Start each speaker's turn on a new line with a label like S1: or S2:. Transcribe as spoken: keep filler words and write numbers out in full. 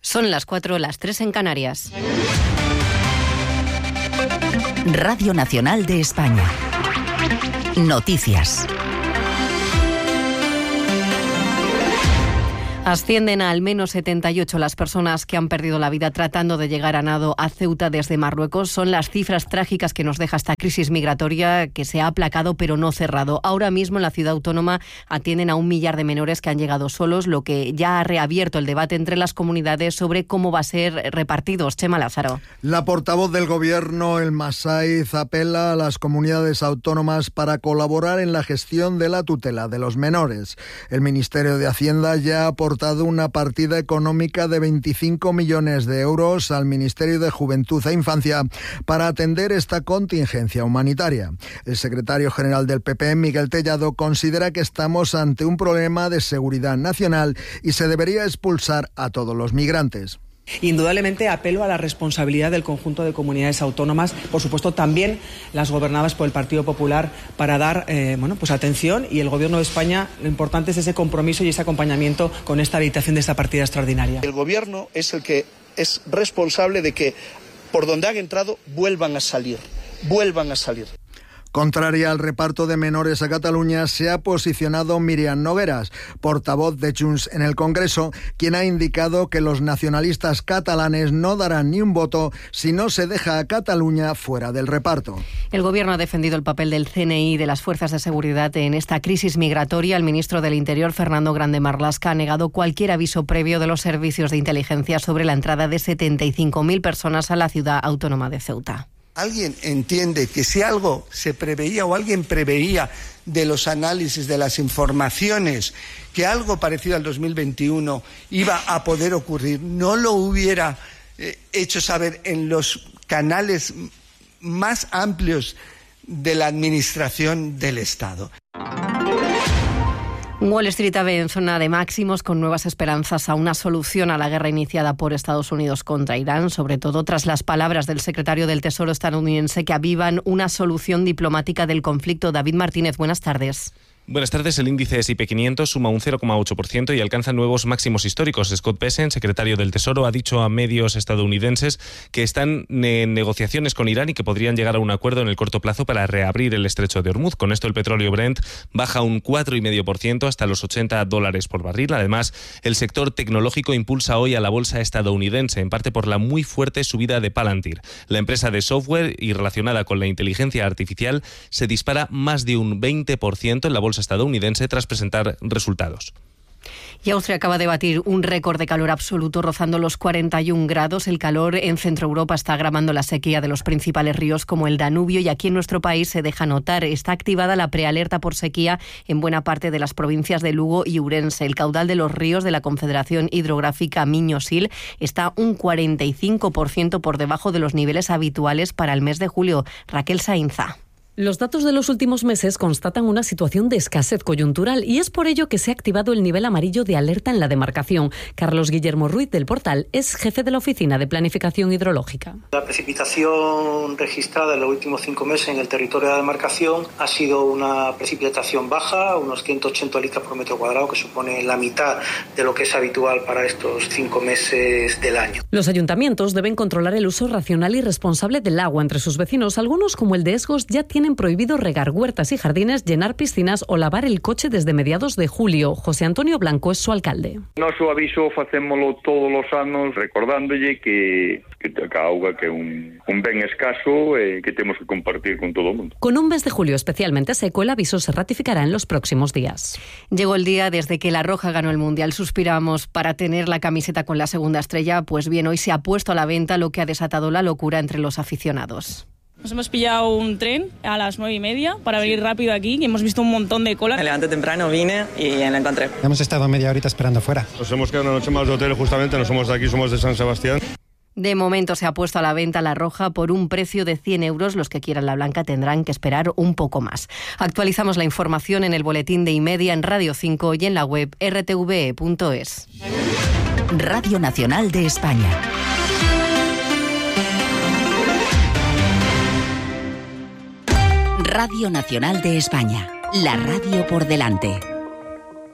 S1: Son las cuatro, las tres en Canarias.
S2: Radio Nacional de España. Noticias.
S1: Ascienden a al menos setenta y ocho las personas que han perdido la vida tratando de llegar a nado a Ceuta desde Marruecos. Son las cifras trágicas que nos deja esta crisis migratoria que se ha aplacado pero no cerrado. Ahora mismo en la ciudad autónoma atienden a un millar de menores que han llegado solos, lo que ya ha reabierto el debate entre las comunidades sobre cómo va a ser repartidos. Chema Lázaro.
S3: La portavoz del Gobierno, Elma Saiz, apela a las comunidades autónomas para colaborar en la gestión de la tutela de los menores. El Ministerio de Hacienda ya ha aportado una partida económica de veinticinco millones de euros al Ministerio de Juventud e Infancia para atender esta contingencia humanitaria. El secretario general del P P, Miguel Tellado, considera que estamos ante un problema de seguridad nacional y se debería expulsar a todos los migrantes.
S4: Indudablemente apelo a la responsabilidad del conjunto de comunidades autónomas, por supuesto también las gobernadas por el Partido Popular, para dar eh, bueno, pues atención, y el Gobierno de España, lo importante es ese compromiso y ese acompañamiento con esta habilitación de esta partida extraordinaria.
S5: El Gobierno es el que es responsable de que por donde han entrado vuelvan a salir, vuelvan a salir.
S3: Contraria al reparto de menores a Cataluña, se ha posicionado Míriam Nogueras, portavoz de Junts en el Congreso, quien ha indicado que los nacionalistas catalanes no darán ni un voto si no se deja a Cataluña fuera del reparto.
S1: El Gobierno ha defendido el papel del C N I y de las fuerzas de seguridad en esta crisis migratoria. El ministro del Interior, Fernando Grande Marlaska, ha negado cualquier aviso previo de los servicios de inteligencia sobre la entrada de setenta y cinco mil personas a la ciudad autónoma de Ceuta.
S6: ¿Alguien entiende que si algo se preveía o alguien preveía de los análisis, de las informaciones, que algo parecido al dos mil veintiuno iba a poder ocurrir, no lo hubiera eh, hecho saber en los canales más amplios de la administración del Estado?
S1: Wall Street abre en zona de máximos con nuevas esperanzas a una solución a la guerra iniciada por Estados Unidos contra Irán, sobre todo tras las palabras del secretario del Tesoro estadounidense que avivan una solución diplomática del conflicto. David Martínez, buenas tardes.
S7: Buenas tardes. El índice S and P quinientos suma un cero coma ocho por ciento y alcanza nuevos máximos históricos. Scott Bessent, secretario del Tesoro, ha dicho a medios estadounidenses que están en negociaciones con Irán y que podrían llegar a un acuerdo en el corto plazo para reabrir el estrecho de Hormuz. Con esto el petróleo Brent baja un cuatro coma cinco por ciento hasta los ochenta dólares por barril. Además, el sector tecnológico impulsa hoy a la bolsa estadounidense, en parte por la muy fuerte subida de Palantir. La empresa de software y relacionada con la inteligencia artificial se dispara más de un veinte por ciento en la bolsa estadounidense tras presentar resultados.
S1: Y Austria acaba de batir un récord de calor absoluto, rozando los cuarenta y un grados. El calor en Centro Europa está agravando la sequía de los principales ríos como el Danubio, y aquí en nuestro país se deja notar. Está activada la prealerta por sequía en buena parte de las provincias de Lugo y Ourense. El caudal de los ríos de la Confederación Hidrográfica Miño-Sil está un cuarenta y cinco por ciento por debajo de los niveles habituales para el mes de julio. Raquel Sainza.
S8: Los datos de los últimos meses constatan una situación de escasez coyuntural y es por ello que se ha activado el nivel amarillo de alerta en la demarcación. Carlos Guillermo Ruiz del Portal es jefe de la Oficina de Planificación Hidrológica.
S9: La precipitación registrada en los últimos cinco meses en el territorio de la demarcación ha sido una precipitación baja, unos ciento ochenta litros por metro cuadrado, que supone la mitad de lo que es habitual para estos cinco meses del año.
S8: Los ayuntamientos deben controlar el uso racional y responsable del agua entre sus vecinos. Algunos, como el de Esgos, ya tienen prohibido regar huertas y jardines, llenar piscinas o lavar el coche desde mediados de julio. José Antonio Blanco es su alcalde.
S10: Noso aviso facémolo todos os anos recordándolle que, que a auga que é un, un ben escaso e eh, que temos que compartir con todo o mundo.
S8: Con un mes de julio especialmente seco, el aviso se ratificará en los próximos días.
S1: Llegó el día desde que La Roja ganó el Mundial. Suspiramos para tener la camiseta con la segunda estrella. Pues bien, hoy se ha puesto a la venta, lo que ha desatado la locura entre los aficionados.
S11: Nos hemos pillado un tren a las nueve y media para venir rápido aquí, y hemos visto un montón de colas.
S12: Me levanté temprano, vine y la encontré.
S13: Hemos estado media horita esperando fuera.
S14: Nos hemos quedado una noche más de hotel, justamente, no somos de aquí, somos de San Sebastián.
S1: De momento se ha puesto a la venta La Roja por un precio de cien euros. Los que quieran la blanca tendrán que esperar un poco más. Actualizamos la información en el boletín de iMedia, en Radio cinco y en la web erre te ve punto es.
S2: Radio Nacional de España. Radio Nacional de España, la radio por delante.